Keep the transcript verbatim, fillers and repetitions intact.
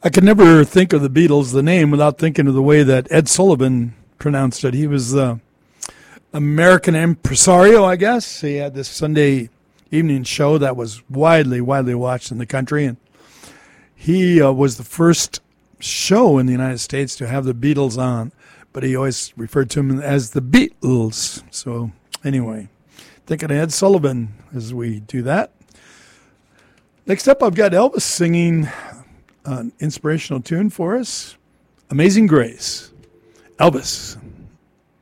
I could never think of the Beatles, the name, without thinking of the way that Ed Sullivan pronounced it. He was the American impresario, I guess. He had this Sunday evening show that was widely, widely watched in the country. And he uh, was the first show in the United States to have the Beatles on. But he always referred to them as the Beatles. So anyway, thinking of Ed Sullivan as we do that. Next up, I've got Elvis singing an inspirational tune for us, Amazing Grace. Elvis.